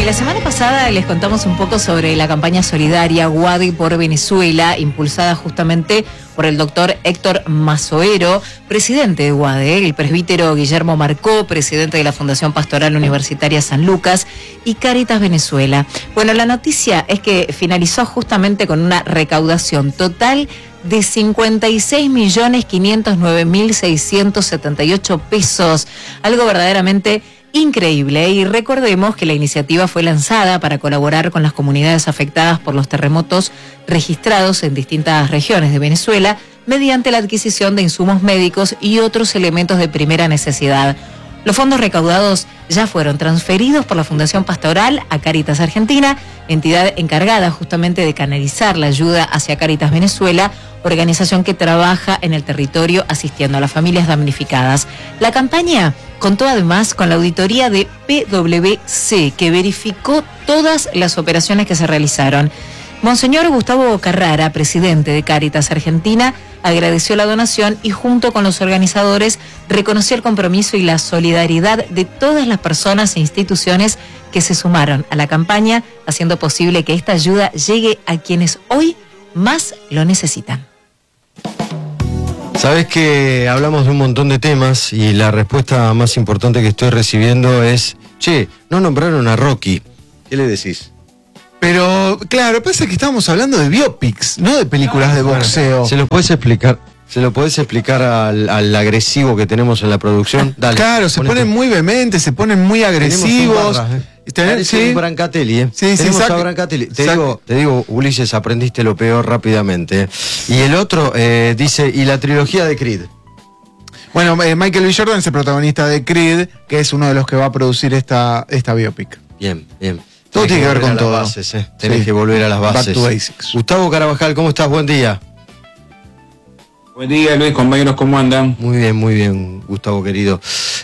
La semana pasada les contamos un poco sobre la campaña solidaria UADE por Venezuela, impulsada justamente por el doctor Héctor Mazoero, presidente de UADE, el presbítero Guillermo Marcó, presidente de la Fundación Pastoral Universitaria San Lucas y Cáritas Venezuela. Bueno, la noticia es que finalizó justamente con una recaudación total de 56.509.678 pesos, algo verdaderamente increíble. Y recordemos que la iniciativa fue lanzada para colaborar con las comunidades afectadas por los terremotos registrados en distintas regiones de Venezuela mediante la adquisición de insumos médicos y otros elementos de primera necesidad. Los fondos recaudados ya fueron transferidos por la Fundación Pastoral a Cáritas Argentina, entidad encargada justamente de canalizar la ayuda hacia Cáritas Venezuela, organización que trabaja en el territorio asistiendo a las familias damnificadas. La campaña contó además con la auditoría de PwC, que verificó todas las operaciones que se realizaron. Monseñor Gustavo Carrara, presidente de Cáritas Argentina, agradeció la donación y junto con los organizadores reconoció el compromiso y la solidaridad de todas las personas e instituciones que se sumaron a la campaña, haciendo posible que esta ayuda llegue a quienes hoy más lo necesitan. Sabes que hablamos de un montón de temas y la respuesta más importante que estoy recibiendo es: che, no nombraron a Rocky. ¿Qué le decís? Pero, claro, pasa que estábamos hablando de biopics, no de películas de boxeo. ¿Se lo puedes explicar? ¿Se lo podés explicar al agresivo que tenemos en la producción? Dale. Claro, se ponen muy vehementes, se ponen muy agresivos. Sí, Brancatelli, ¿eh? Sí, tenemos a Brancatelli. Te digo, Ulises, aprendiste lo peor rápidamente. Y el otro dice, y la trilogía de Creed. Bueno, Michael B. Jordan es el protagonista de Creed, que es uno de los que va a producir esta biopic. Bien, bien. Todo tiene que ver con todo. Bases, Tenés que volver a las bases. Back to basics. Gustavo Carabajal, ¿cómo estás? Buen día. Buen día, Luis, compañeros, ¿cómo andan? Muy bien, Gustavo querido.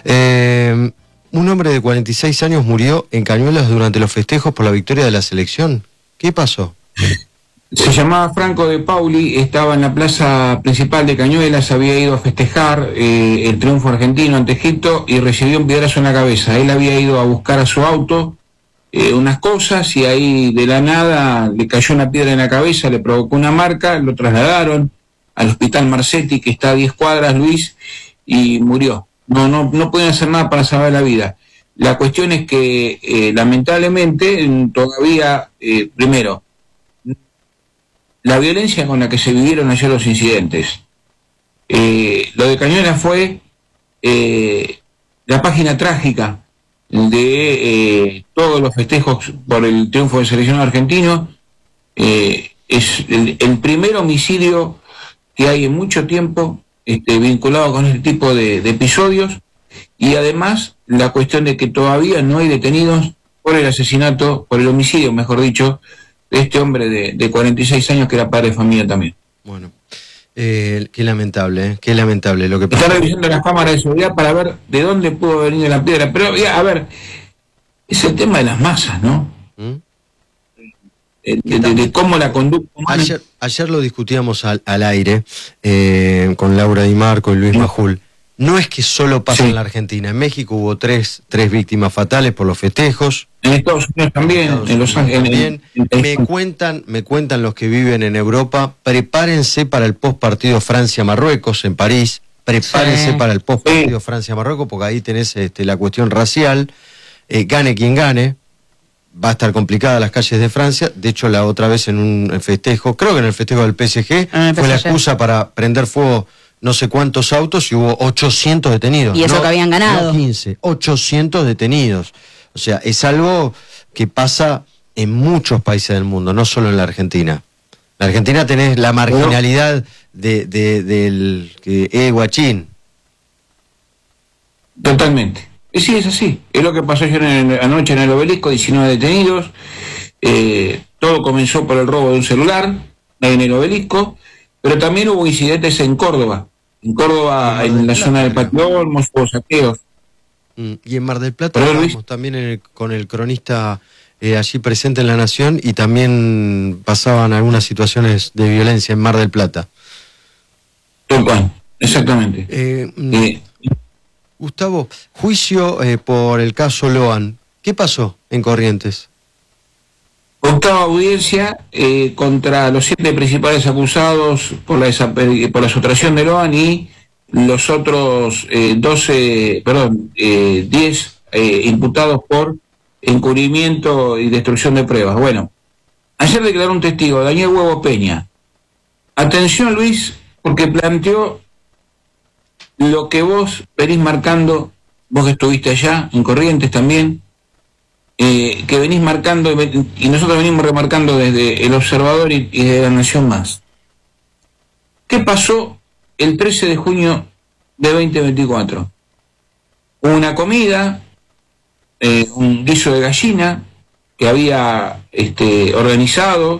Un hombre de 46 años murió en Cañuelas durante los festejos por la victoria de la selección. ¿Qué pasó? Se llamaba Franco de Pauli, estaba en la plaza principal de Cañuelas, había ido a festejar el triunfo argentino ante Egipto y recibió un piedrazo en la cabeza. Él había ido a buscar a su auto unas cosas y ahí de la nada le cayó una piedra en la cabeza, le provocó una marca, lo trasladaron al hospital Marcetti, que está a 10 cuadras, Luis, y murió. No pueden hacer nada para salvar la vida. La cuestión es que lamentablemente todavía, primero, la violencia con la que se vivieron ayer los incidentes. Lo de Cañuelas fue la página trágica de todos los festejos por el triunfo del seleccionado argentino. Es el primer homicidio que hay en mucho tiempo vinculado con este tipo de episodios, y además la cuestión de que todavía no hay detenidos por el asesinato, por el homicidio, mejor dicho, de este hombre de 46 años que era padre de familia también. Bueno, qué lamentable lo que pasó. Está revisando las cámaras de seguridad para ver de dónde pudo venir la piedra, pero a ver, es el tema de las masas, ¿no? De cómo la conducta humana. Ayer lo discutíamos al aire con Laura Di Marco y Luis Majul. No es que solo pasa en la Argentina. En México hubo tres víctimas fatales por los festejos. En Estados Unidos también, en Los Ángeles. Me cuentan los que viven en Europa, prepárense para el postpartido Francia-Marruecos en París. Prepárense para el postpartido Francia-Marruecos, porque ahí tenés la cuestión racial. Gane quien gane. Va a estar complicada las calles de Francia. De hecho, la otra vez en un festejo, creo que en el festejo del PSG, fue la excusa para prender fuego no sé cuántos autos y hubo 800 detenidos. Y eso que habían ganado. No 15, 800 detenidos. O sea, es algo que pasa en muchos países del mundo, no solo en la Argentina. En la Argentina tenés la marginalidad del guachín. Totalmente. Sí, es así. Es lo que pasó ayer anoche en el Obelisco, 19 detenidos. Todo comenzó por el robo de un celular en el Obelisco, pero también hubo incidentes en Córdoba. En la zona de Patio Olmos, hubo saqueos. Y en Mar del Plata estábamos también con el cronista allí presente en La Nación, y también pasaban algunas situaciones de violencia en Mar del Plata. Exactamente. Gustavo, juicio por el caso Loan. ¿Qué pasó en Corrientes? Octava audiencia contra los 7 principales acusados por la sustracción de Loan y los otros 10 imputados por encubrimiento y destrucción de pruebas. Bueno, ayer declaró un testigo, Daniel Huevo Peña. Atención, Luis, porque planteó lo que vos venís marcando, vos que estuviste allá, en Corrientes también, que venís marcando, y nosotros venimos remarcando desde El Observador y desde La Nación Más. ¿Qué pasó el 13 de junio de 2024? Hubo una comida, un guiso de gallina que había organizado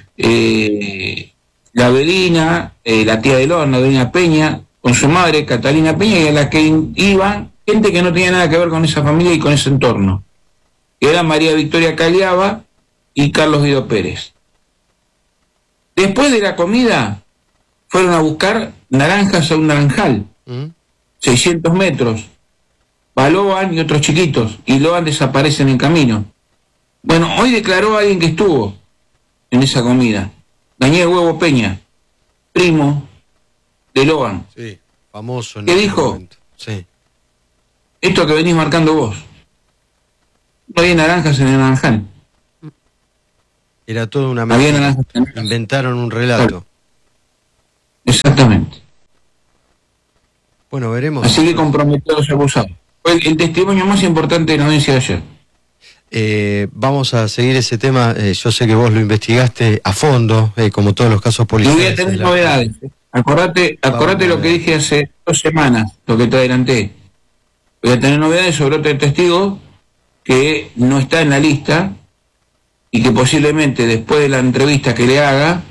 la Avelina, la tía de Loan, la Avelina Peña, con su madre, Catalina Peña, y a la que iba gente que no tenía nada que ver con esa familia y con ese entorno. Era María Victoria Caliaba y Carlos Guido Pérez. Después de la comida, fueron a buscar naranjas a un naranjal, 600 metros. Va Loan y otros chiquitos, y Loan desaparece en el camino. Bueno, hoy declaró alguien que estuvo en esa comida, Daniel Huevo Peña, primo de Loan. Sí, famoso. ¿Qué dijo? Sí. Esto que venís marcando vos. No había naranjas en el naranjal. Era toda una Había mentira. naranjas. Inventaron un relato. Exactamente. Bueno, veremos. Así que comprometió a los acusados. Fue el testimonio más importante de la audiencia de ayer. Vamos a seguir ese tema. Yo sé que vos lo investigaste a fondo, como todos los casos Y policiales. voy a tener novedades. Acordate lo que dije hace 2 semanas, lo que te adelanté. Voy a tener novedades sobre otro testigo que no está en la lista y que posiblemente después de la entrevista que le haga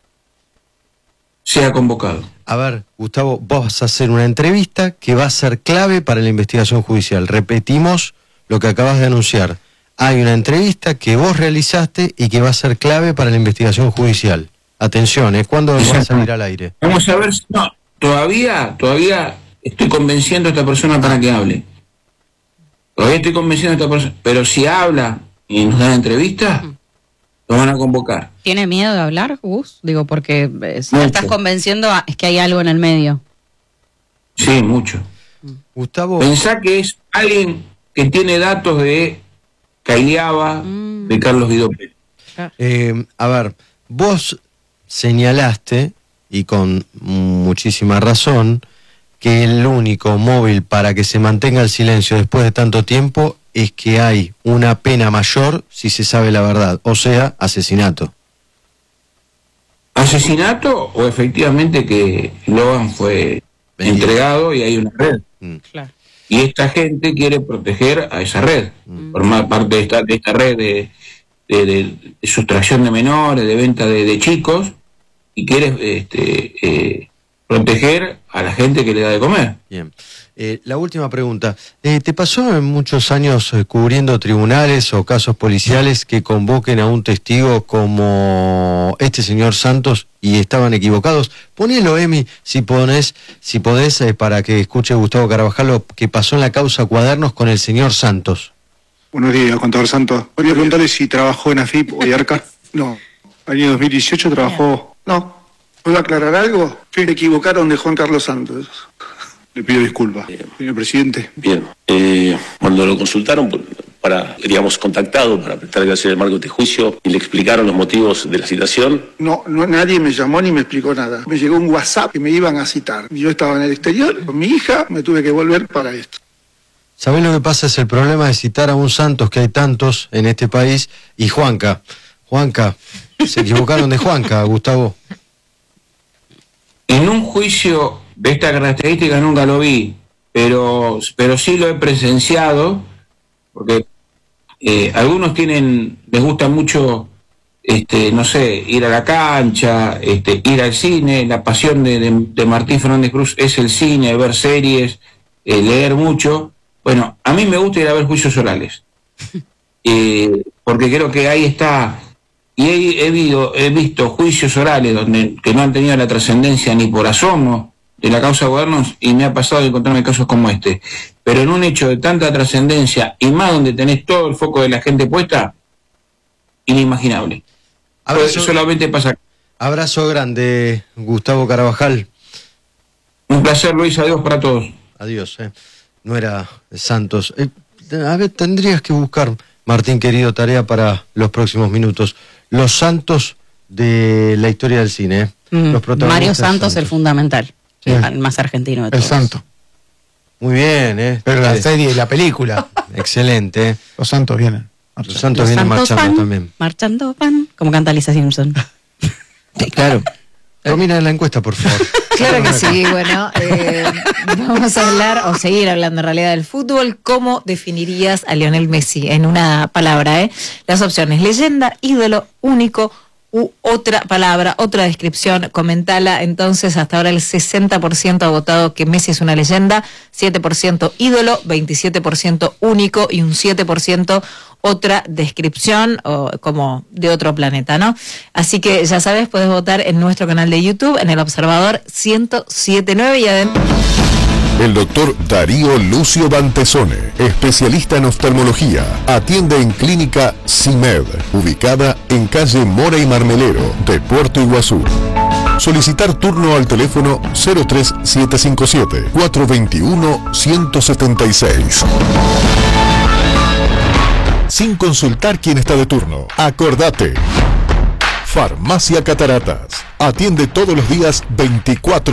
sea convocado. A ver, Gustavo, vos vas a hacer una entrevista que va a ser clave para la investigación judicial. Repetimos lo que acabas de anunciar. Hay una entrevista que vos realizaste y que va a ser clave para la investigación judicial. Atención, ¿cuándo vas a salir al aire? Vamos a ver si no, todavía estoy convenciendo a esta persona para que hable. Todavía estoy convenciendo a esta persona, pero si habla y nos da la entrevista, lo van a convocar. ¿Tiene miedo de hablar, Gus? Digo, porque si lo Mucho. estás convenciendo es que hay algo en el medio. Sí, mucho. Gustavo, Pensá que es alguien que tiene datos de Caileaba, de Carlos Guido Pérez. a ver, vos señalaste, y con muchísima razón, que el único móvil para que se mantenga el silencio después de tanto tiempo es que hay una pena mayor si se sabe la verdad, o sea, asesinato. ¿Asesinato o efectivamente que Loan fue entregado y hay una red? Claro. Y esta gente quiere proteger a esa red, formar parte de esta red de sustracción de menores, de venta de chicos, y quiere proteger a la gente que le da de comer. Bien. La última pregunta. ¿Te pasó en muchos años cubriendo tribunales o casos policiales que convoquen a un testigo como este señor Santos y estaban equivocados? Ponelo, Emi, si podés, para que escuche Gustavo Carvajal lo que pasó en la causa Cuadernos con el señor Santos. Buenos días, contador Santos. Quería preguntarle si trabajó en AFIP o IARCA. No. Año 2018 trabajó. No. ¿Puedo aclarar algo? Se equivocaron de Juan Carlos Santos. Le pido disculpas, señor presidente. Bien. Cuando lo consultaron, digamos, contactado para prestar gracias al marco de juicio y le explicaron los motivos de la citación. No, nadie me llamó ni me explicó nada. Me llegó un WhatsApp que me iban a citar. Yo estaba en el exterior con mi hija, me tuve que volver para esto. ¿Sabés lo que pasa? Es el problema de citar a un Santos, que hay tantos en este país, y Juanca, se equivocaron de Juanca, Gustavo. En un juicio de esta característica nunca lo vi, pero sí lo he presenciado, porque algunos les gusta mucho, no sé, ir a la cancha, ir al cine. La pasión de Martín Fernández Cruz es el cine, ver series, leer mucho. Bueno, a mí me gusta ir a ver juicios orales, porque creo que ahí está. Y he visto juicios orales que no han tenido la trascendencia ni por asomo de la causa Cuadernos, y me ha pasado de encontrarme casos como este. Pero en un hecho de tanta trascendencia, y más donde tenés todo el foco de la gente puesta, inimaginable. Solamente pasa. Abrazo grande, Gustavo Carabajal. Un placer, Luis, adiós para todos. Adiós, no era Santos. A ver, tendrías que buscar, Martín querido, tarea para los próximos minutos. Los Santos de la historia del cine. Los protagonistas. Mario Santos, el fundamental. Sí. El más argentino de todos. El santo. Muy bien, Pero la serie y la película. Excelente. Los santos vienen. Los Santos vienen marchando van, también. Marchando van, como canta Lisa Simpson. Sí, claro. Romina, la encuesta, por favor. Claro que sí, bueno, vamos a hablar, o seguir hablando en realidad del fútbol. ¿Cómo definirías a Lionel Messi en una palabra? Las opciones: leyenda, ídolo, único u otra palabra, otra descripción. Comentala. Entonces, hasta ahora el 60% ha votado que Messi es una leyenda, 7% ídolo, 27% único y un 7% otra descripción o como de otro planeta, ¿no? Así que ya sabes, puedes votar en nuestro canal de YouTube, en El Observador 1079 y además... El doctor Darío Lucio Bantesone, especialista en oftalmología, atiende en Clínica CIMED, ubicada en calle Mora y Marmelero de Puerto Iguazú. Solicitar turno al teléfono 03757-421-176. Sin consultar quién está de turno. Acordate. Farmacia Cataratas. Atiende todos los días 24